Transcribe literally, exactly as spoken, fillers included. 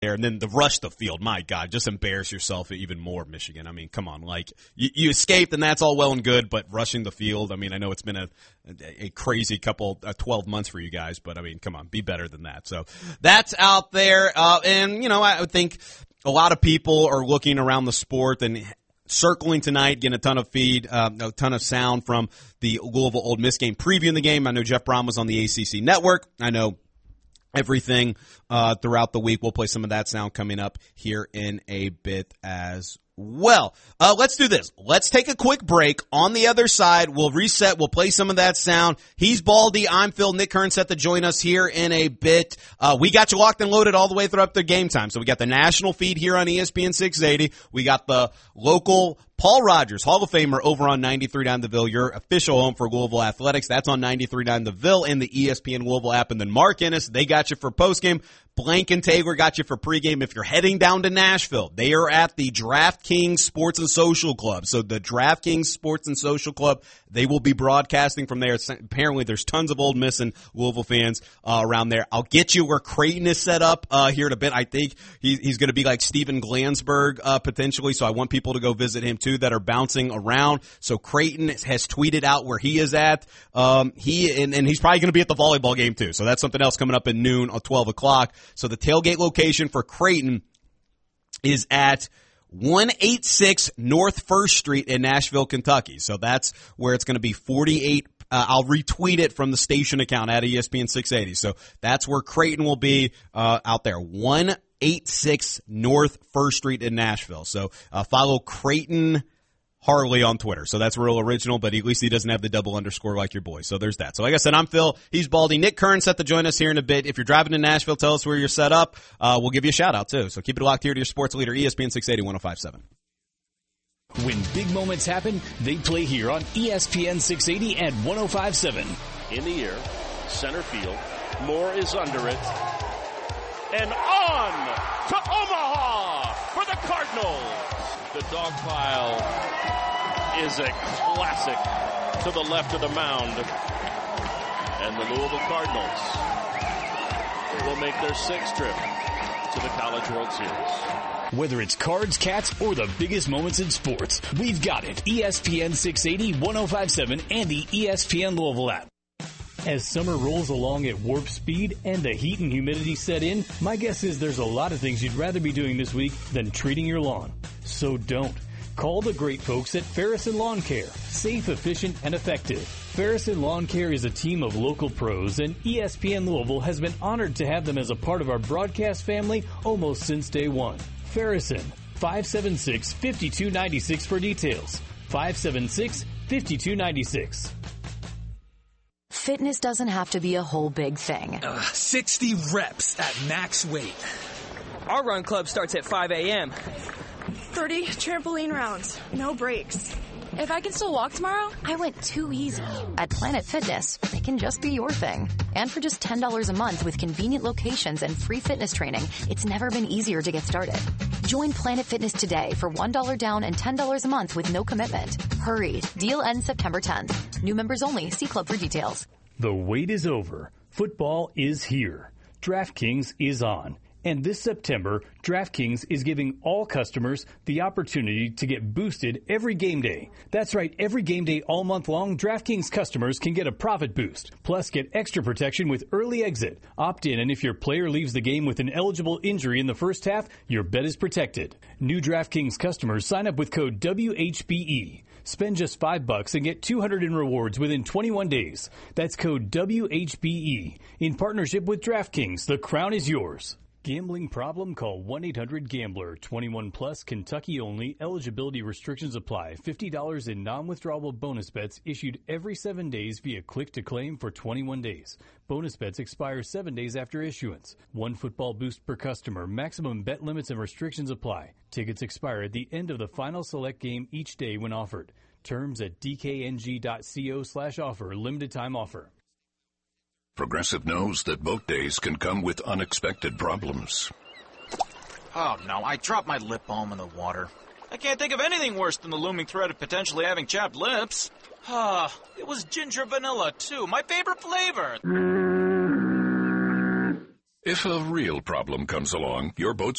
there, and then the rush the field. My God, just embarrass yourself even more, Michigan. I mean, come on, like you, you escaped, and that's all well and good, but rushing the field. I mean, I know it's been a a crazy couple uh, twelve months for you guys, but I mean, come on, be better than that. So that's out there, uh, and you know, I would think a lot of people are looking around the sport and circling tonight, getting a ton of feed, uh, a ton of sound from the Louisville Ole Miss game, previewing the game. I know Jeff Brown was on the A C C Network. I know. Everything uh, throughout the week. We'll play some of that sound coming up here in a bit as well. Uh, let's do this. Let's take a quick break. On the other side, we'll reset. We'll play some of that sound. He's Baldy. I'm Phil. Nick Kern set to join us here in a bit. Uh, we got you locked and loaded all the way through up to game time. So we got the national feed here on E S P N six eighty. We got the local Paul Rogers, Hall of Famer, over on ninety-three point nine The Ville, your official home for Louisville Athletics. That's on ninety-three point nine The Ville and the E S P N Louisville app. And then Mark Ennis, they got you for postgame. Blank and Taylor got you for pregame. If you're heading down to Nashville, they are at the DraftKings Sports and Social Club. So the DraftKings Sports and Social Club, they will be broadcasting from there. Apparently there's tons of Ole Miss and Louisville fans uh, around there. I'll get you where Creighton is set up uh, here in a bit. I think he, he's going to be like Steven Glansberg uh, potentially, so I want people to go visit him too that are bouncing around. So Creighton has tweeted out where he is at. Um, he and, and he's probably going to be at the volleyball game too. So that's something else coming up at noon or twelve o'clock. So the tailgate location for Creighton is at one eighty-six North First Street in Nashville, Kentucky. So that's where it's going to be forty-eight. Uh, I'll retweet it from the station account at E S P N six eighty. So that's where Creighton will be uh, out there. one eighty-six North First Street in Nashville. So uh, follow Creighton Harley on Twitter. So that's real original, but at least he doesn't have the double underscore like your boy. So there's that. So like I said, I'm Phil. He's Baldy. Nick Kern set to join us here in a bit. If you're driving to Nashville, tell us where you're set up. Uh, we'll give you a shout out too. So keep it locked here to your sports leader, E S P N six eighty, one oh five point seven. When big moments happen, they play here on E S P N six eighty and one oh five point seven. In the air, center field. Moore is under it. And on to Omaha for the Cardinals. The dog pile is a classic to the left of the mound. And the Louisville Cardinals will make their sixth trip to the College World Series. Whether it's cards, cats, or the biggest moments in sports, we've got it. E S P N six eighty, one oh five point seven, and the E S P N Louisville app. As summer rolls along at warp speed and the heat and humidity set in, my guess is there's a lot of things you'd rather be doing this week than treating your lawn. So don't. Call the great folks at Ferrison Lawn Care. Safe, efficient, and effective. Ferrison Lawn Care is a team of local pros, and E S P N Louisville has been honored to have them as a part of our broadcast family almost since day one. Ferrison, five seven six, five two nine six for details. five seven six, five two nine six. Fitness doesn't have to be a whole big thing. Uh, sixty reps at max weight. Our run club starts at five a.m. thirty trampoline rounds, no breaks. If I can still walk tomorrow, I went too easy. At Planet Fitness, it can just be your thing. And for just ten dollars a month with convenient locations and free fitness training, it's never been easier to get started. Join Planet Fitness today for one dollar down and ten dollars a month with no commitment. Hurry. Deal ends September tenth. New members only. See club for details. The wait is over. Football is here. DraftKings is on. And this September, DraftKings is giving all customers the opportunity to get boosted every game day. That's right, every game day all month long, DraftKings customers can get a profit boost. Plus, get extra protection with early exit. Opt in, and if your player leaves the game with an eligible injury in the first half, your bet is protected. New DraftKings customers sign up with code W H B E. Spend just five bucks and get two hundred in rewards within twenty-one days. That's code W H B E. In partnership with DraftKings, the crown is yours. Gambling problem? Call one eight hundred gambler. twenty-one plus, Kentucky only. Eligibility restrictions apply. fifty dollars in non-withdrawable bonus bets issued every seven days via click to claim for twenty-one days. Bonus bets expire seven days after issuance. One football boost per customer. Maximum bet limits and restrictions apply. Tickets expire at the end of the final select game each day when offered. Terms at dkng.co slash offer. Limited time offer. Progressive knows that boat days can come with unexpected problems. Oh, no, I dropped my lip balm in the water. I can't think of anything worse than the looming threat of potentially having chapped lips. Ah, it was ginger vanilla, too, my favorite flavor. If a real problem comes along, your boat's